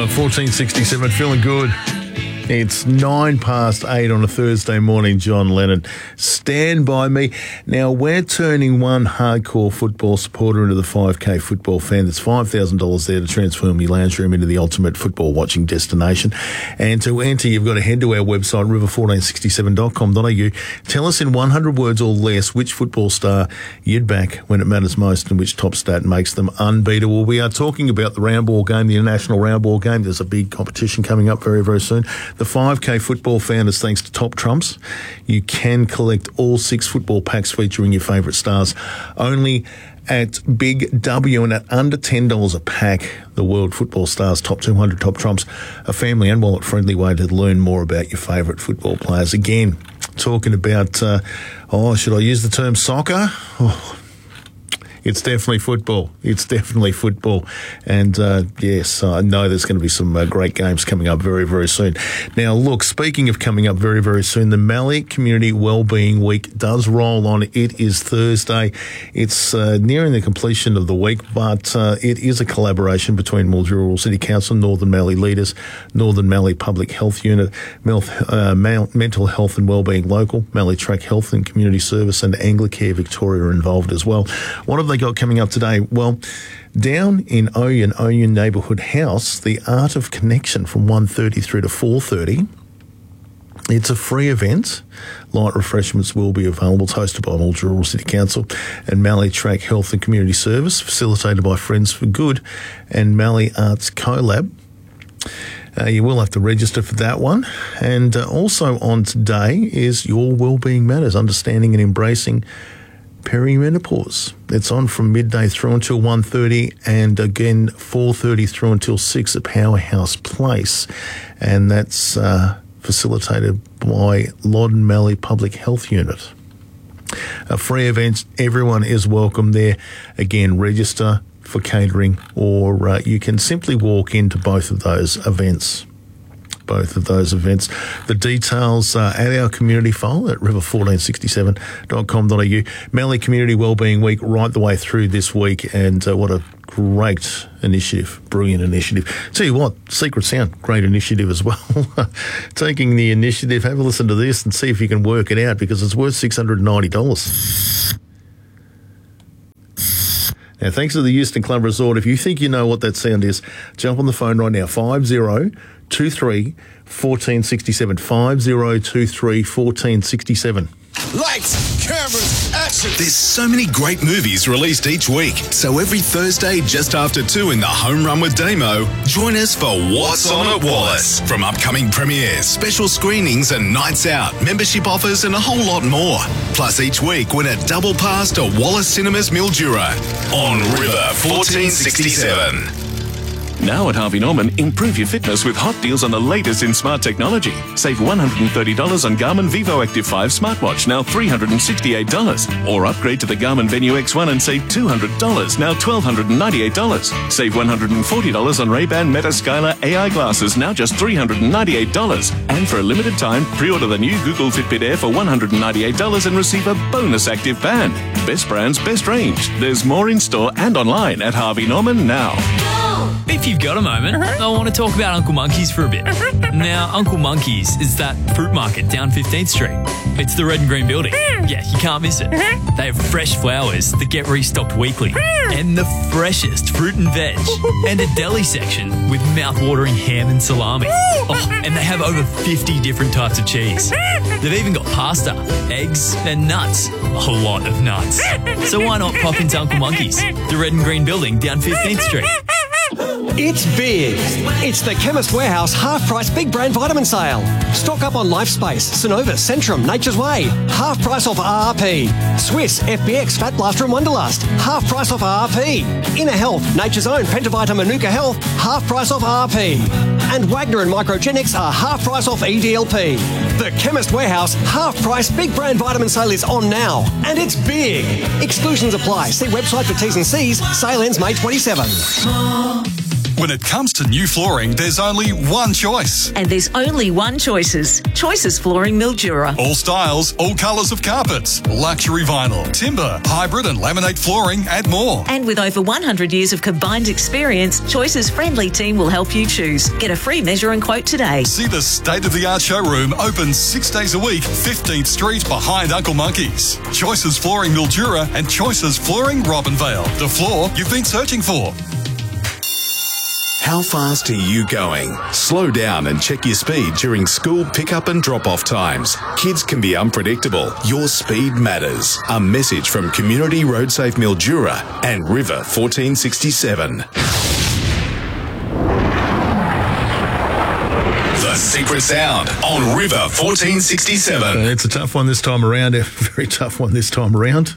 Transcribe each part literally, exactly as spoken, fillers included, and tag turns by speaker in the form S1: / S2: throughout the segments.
S1: River, fourteen sixty-seven, feeling good. It's nine past eight on a Thursday morning, John Lennon. Stand by me. Now, we're turning one hardcore football supporter into the five K football fan. There's five thousand dollars there to transform your lounge room into the ultimate football watching destination. And to enter, you've got to head to our website, river fourteen sixty-seven dot com dot a u. Tell us in one hundred words or less which football star you'd back when it matters most and which top stat makes them unbeatable. We are talking about the round ball game, the international round ball game. There's a big competition coming up very, very soon. The five K football fan is thanks to Top Trumps. You can collect all six football packs featuring your favourite stars only at Big W and at under ten dollars a pack. The World Football Stars Top two hundred Top Trumps, a family and wallet-friendly way to learn more about your favourite football players. Again, talking about, uh, oh, should I use the term soccer? Oh, It's definitely football. It's definitely football. And, uh, yes, I know there's going to be some uh, great games coming up very, very soon. Now, look, speaking of coming up very, very soon, the Mallee Community Wellbeing Week does roll on. It is Thursday. It's uh, nearing the completion of the week, but uh, it is a collaboration between Mildura Rural City Council, Northern Mallee Leaders, Northern Mallee Public Health Unit, uh, Mental Health and Wellbeing Local, Mallee Track Health and Community Service, and Anglicare Victoria are involved as well. What have they got coming up today? Well, down in Oyen, Oyen Neighbourhood House, the Art of Connection from one thirty through to four thirty. It's a free event. Light refreshments will be available. It's hosted by Mildura Rural City Council and Mallee Track Health and Community Service, facilitated by Friends for Good and Mallee Arts CoLab. Uh, you will have to register for that one. And uh, also on today is Your Wellbeing Matters, Understanding and Embracing Perimenopause. It's on from midday through until one thirty and again four thirty through until six at Powerhouse Place. And that's uh, facilitated by Loddon Mallee Public Health Unit. A free event, everyone is welcome there. Again, register for catering or uh, you can simply walk into both of those events. Both of those events. The details uh, at our community file at river fourteen sixty-seven dot com dot a u. Mallee Community Wellbeing Week right the way through this week, and uh, what a great initiative, brilliant initiative. Tell you what, Secret Sound, great initiative as well. Taking the initiative, have a listen to this and see if you can work it out, because it's worth six hundred ninety dollars. Now, thanks to the Euston Club Resort, if you think you know what that sound is, jump on the phone right now, five zero two three, one four six seven, five zero two three, one four six seven.
S2: Lights, cameras, action!
S3: There's so many great movies released each week. So every Thursday, just after two in the Home Run with Damo, join us for What's On at Wallace. From upcoming premieres, special screenings and nights out, membership offers and a whole lot more. Plus each week, win a double pass to Wallace Cinemas Mildura on River fourteen sixty-seven.
S4: Now at Harvey Norman, improve your fitness with hot deals on the latest in smart technology. Save one hundred thirty dollars on Garmin Vivo Active five smartwatch, now three hundred sixty-eight dollars. Or upgrade to the Garmin Venue X one and save two hundred dollars, now one thousand two hundred ninety-eight dollars. Save one hundred forty dollars on Ray-Ban Meta Skylar A I glasses, now just three hundred ninety-eight dollars. And for a limited time, pre-order the new Google Fitbit Air for one hundred ninety-eight dollars and receive a bonus active band. Best brands, best range. There's more in store and online at Harvey Norman now.
S5: If you've got a moment, uh-huh. I want to talk about Uncle Monkey's for a bit. Uh-huh. Now, Uncle Monkey's is that fruit market down fifteenth street. It's the red and green building. Uh-huh. Yeah, you can't miss it. Uh-huh. They have fresh flowers that get restocked weekly. Uh-huh. And the freshest fruit and veg. Uh-huh. And a deli section with mouth-watering ham and salami. Uh-huh. Oh, and they have over fifty different types of cheese. Uh-huh. They've even got pasta, eggs, and nuts. A lot of nuts. So why not pop into Uncle Monkey's, the red and green building down fifteenth street.
S6: It's big. It's the Chemist Warehouse half-price big brand vitamin sale. Stock up on LifeSpace, Synovus, Centrum, Nature's Way. Half price off R R P. Swiss, F B X, Fat Blaster and Wonderlust. Half price off R R P. Inner Health, Nature's Own, Pentavita Manuka Health. Half price off R R P. And Wagner and Microgenics are half price off E D L P. The Chemist Warehouse half-price big brand vitamin sale is on now. And it's big. Exclusions apply. See website for T's and C's. Sale ends May twenty-seventh.
S7: When it comes to new flooring, there's only one choice.
S8: And there's only one Choices. Choices Flooring Mildura.
S7: All styles, all colours of carpets, luxury vinyl, timber, hybrid and laminate flooring and more.
S8: And with over one hundred years of combined experience, Choices friendly team will help you choose. Get a free measure and quote today.
S7: See the state-of-the-art showroom open six days a week, fifteenth Street behind Uncle Monkey's. Choices Flooring Mildura and Choices Flooring Robinvale. The floor you've been searching for.
S3: How fast are you going? Slow down and check your speed during school pickup and drop-off times. Kids can be unpredictable. Your speed matters. A message from Community Road Safe Mildura and River fourteen sixty-seven. The Secret Sound on River fourteen sixty-seven.
S1: Uh, it's a tough one this time around. A very tough one this time around.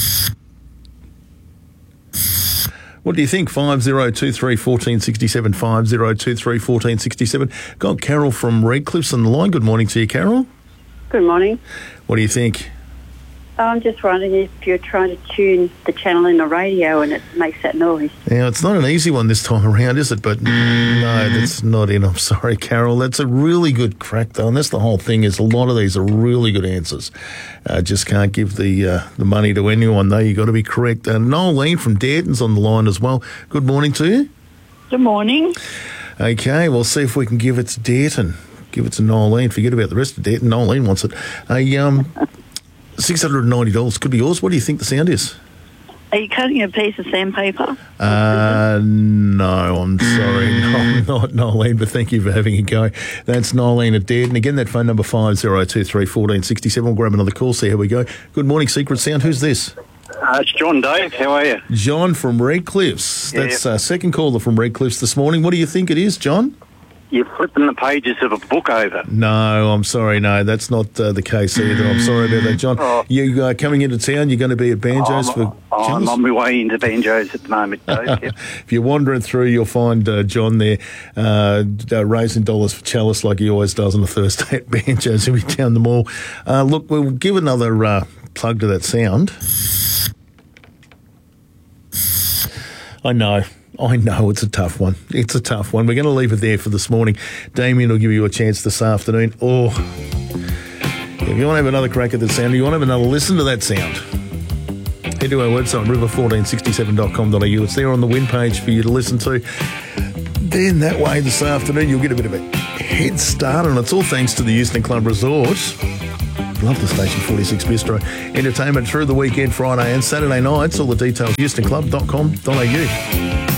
S1: What do you think? five oh two three, one four six seven, five oh two three, one four six seven. Got Carol from Redcliffe's on the line. Good morning to you, Carol.
S9: Good morning.
S1: What do you think?
S9: I'm just wondering if you're trying to tune the channel in the radio and it makes that noise.
S1: Now, it's not an easy one this time around, is it? But no, that's not it. I'm sorry, Carol. That's a really good crack, though. And that's the whole thing, is a lot of these are really good answers. Uh, just can't give the uh, the money to anyone, though. You've got to be correct. Uh, Nolene from Dayton's on the line as well. Good morning to you.
S10: Good morning.
S1: Okay, we'll see if we can give it to Dayton. Give it to Nolene. Forget about the rest of Dayton. Nolene wants it. A, um, six hundred ninety dollars could be yours. What do you think the sound is?
S10: Are you cutting a piece of sandpaper?
S1: Uh, no, I'm sorry. No, I'm not Nolene, but thank you for having a go. That's Nolene at Dayton. Again, that phone number five oh two three, one four six seven. We'll grab another call, see how we go. Good morning, Secret Sound. Who's this?
S11: Uh, it's John, Dave. How are you?
S1: John from Redcliffe's.
S11: Yeah.
S1: That's uh, second caller from Redcliffe's this morning. What do you think it is, John?
S11: You're flipping the pages of a book over.
S1: No, I'm sorry. No, that's not uh, the case either. I'm sorry about that, John.
S11: Oh.
S1: You uh, coming into town, you're going to be at Banjos
S11: I'm,
S1: for
S11: I'm
S1: Chillis?
S11: on my way into Banjos at the moment, Dave. Yep.
S1: If you're wandering through, you'll find uh, John there uh, uh, raising dollars for Chalice like he always does on a Thursday at Banjos. He'll be down the mall. Uh, look, we'll give another uh, plug to that sound. I know. I know it's a tough one. It's a tough one. We're going to leave it there for this morning. Damien will give you a chance this afternoon. Oh, if you want to have another crack at that sound, you want to have another listen to that sound, head to our website, river fourteen sixty-seven dot com dot a u. It's there on the win page for you to listen to. Then that way this afternoon you'll get a bit of a head start, and it's all thanks to the Euston Club Resort. Love the Station forty-six Bistro. Entertainment through the weekend, Friday and Saturday nights. All the details, euston club dot com dot a u.